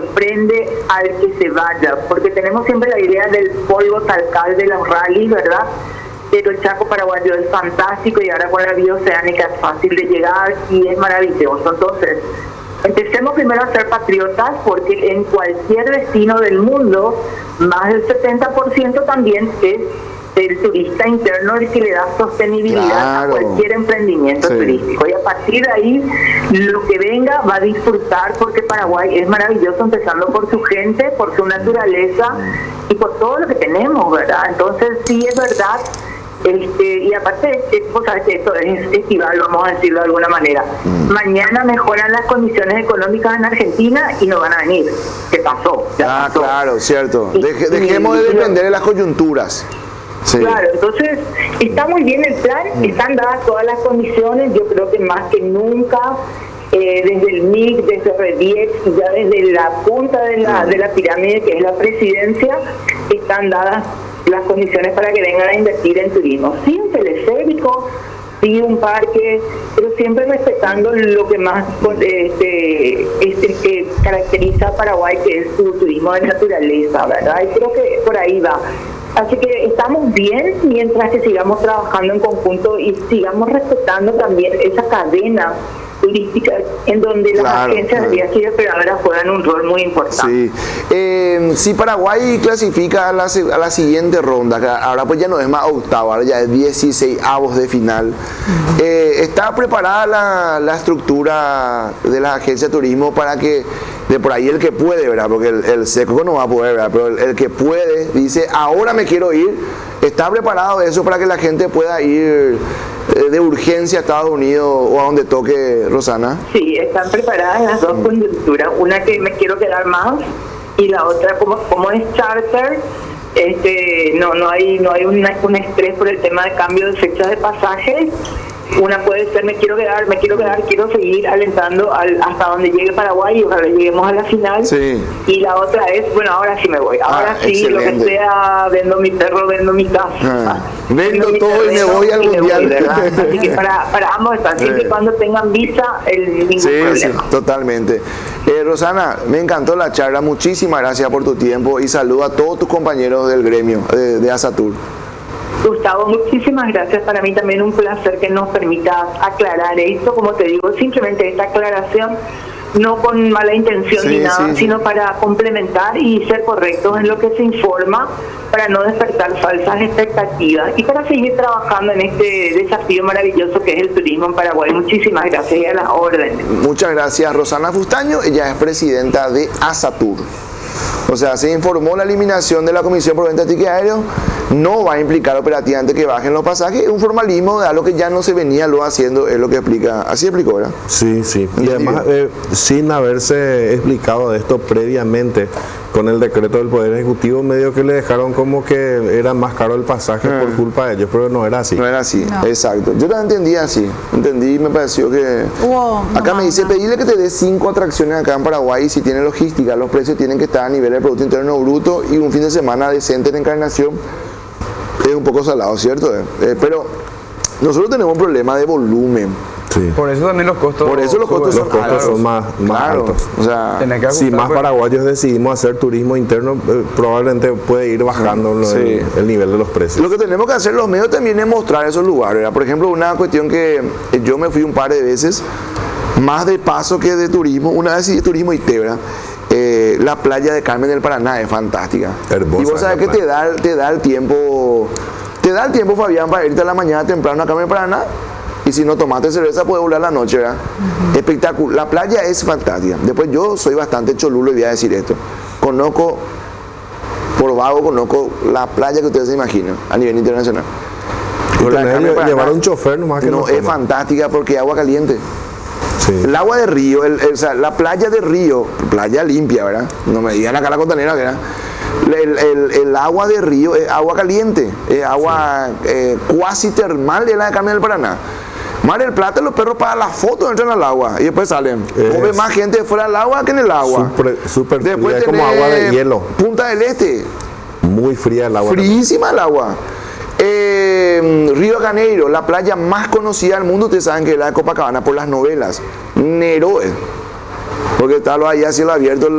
sorprende al que se vaya, porque tenemos siempre la idea del polvo talcal de los rallies, ¿verdad? Pero el Chaco paraguayo es fantástico y ahora con la bioceánica es fácil de llegar y es maravilloso. Entonces, empecemos primero a ser patriotas, porque en cualquier destino del mundo, más del 70% también es el turista interno el que le da sostenibilidad a cualquier emprendimiento turístico. Y a partir de ahí, lo que venga va a disfrutar, porque Paraguay es maravilloso, empezando por su gente, por su naturaleza y por todo lo que tenemos, ¿verdad? Entonces, sí es verdad. Y aparte, vos sabés que esto es estival, vamos a decirlo de alguna manera. Mañana mejoran las condiciones económicas en Argentina y no van a venir. ¿Qué pasó? Pasó. Claro, cierto. Dejemos de depender de las coyunturas. Sí. Claro, entonces está muy bien el plan, están dadas todas las condiciones. Yo creo que más que nunca, desde el MIC, desde Rediex y ya desde la punta de la pirámide, que es la presidencia, están dadas las condiciones para que vengan a invertir en turismo. Sí, un teleférico, sí, un parque, pero siempre respetando lo que más que caracteriza a Paraguay, que es su turismo de naturaleza, ¿verdad? Y creo que por ahí va. Así que estamos bien mientras que sigamos trabajando en conjunto y sigamos respetando también esa cadena turística en donde las agencias de viajes y operadoras juegan un rol muy importante. Sí. Si Paraguay clasifica a la siguiente ronda, que ahora pues ya no es más octavo, ahora ya es 16avos de final, ¿está preparada la estructura de las agencias de turismo para que de por ahí el que puede, ¿verdad? Porque el seco no va a poder, ¿verdad? Pero el que puede dice, ahora me quiero ir, ¿está preparado eso para que la gente pueda ir de urgencia a Estados Unidos o a donde toque, Rosana? Sí, están preparadas las dos coyunturas, una que me quiero quedar más y la otra como es charter, no hay un estrés por el tema de cambio de fechas de pasajes. Una puede ser me quiero quedar, quiero seguir alentando hasta donde llegue Paraguay y ojalá lleguemos a la final. Sí. Y la otra es, bueno, ahora sí me voy. Ahora sí, excelente. Lo que sea, vendo mi perro, vendo mi casa. Vendo todo y me voy al mundial. Así que para ambos están, siempre y cuando tengan visa, ningún problema. Sí, totalmente. Rosana, me encantó la charla, muchísimas gracias por tu tiempo y saludo a todos tus compañeros del gremio de ASATUR. Gustavo, muchísimas gracias. Para mí también un placer que nos permita aclarar esto. Como te digo, simplemente esta aclaración, no con mala intención ni nada, sino para complementar y ser correctos en lo que se informa, para no despertar falsas expectativas y para seguir trabajando en este desafío maravilloso que es el turismo en Paraguay. Muchísimas gracias y a las órdenes. Muchas gracias, Rosana Fustaño. Ella es presidenta de ASATUR. O sea, se informó la eliminación de la Comisión por Venta de Tickets Aéreos, no va a implicar operativamente que bajen los pasajes, es un formalismo de algo que ya no se venía luego haciendo, es lo que explica, así explicó, ¿verdad? Sí. Y además, sin haberse explicado esto previamente, con el decreto del Poder Ejecutivo, medio que le dejaron como que era más caro el pasaje por culpa de ellos, pero no era así. No era así, exacto. Yo también entendí así, y me pareció que... acá me dice, pedirle que te dé 5 atracciones acá en Paraguay, si tiene logística, los precios tienen que estar a nivel del Producto Interno Bruto y un fin de semana decente en Encarnación. Es un poco salado, ¿cierto? Pero nosotros tenemos un problema de volumen. Sí. Por eso también los costos. Por eso los costos son más altos. O sea, si más paraguayos decidimos hacer turismo interno, probablemente puede ir bajando el nivel de los precios. Lo que tenemos que hacer los medios también es mostrar esos lugares, ¿verdad? Por ejemplo, una cuestión que yo me fui un par de veces, más de paso que de turismo, una vez sí de turismo y ¿verdad? La playa de Carmen del Paraná es fantástica. Hermosa. Y vos sabés que te da el tiempo, Fabián, para irte a la mañana temprano a Carmen del Paraná. Y si no tomaste cerveza, puedes volar la noche, ¿verdad? Espectacular. La playa es fantástica. Después, yo soy bastante cholulo y voy a decir esto. Conozco la playa que ustedes se imaginan a nivel internacional. Llevar un chofer nomás que no es fantástica porque es agua caliente. Sí. El agua de río, o sea, la playa de río, playa limpia, ¿verdad? No me digan acá la contanera, ¿verdad? El agua de río es agua caliente, es agua cuasi termal de la de Carmen del Paraná. Mar del Plata, los perros para la foto entran al agua y después salen. Ves más gente fuera del agua que en el agua. Súper después fría, como agua de hielo. Punta del Este. Muy fría el agua. Fríísima el agua. Río de Janeiro, la playa más conocida del mundo, ustedes saben que es la de Copacabana por las novelas. Nero, porque está ahí a cielo abierto.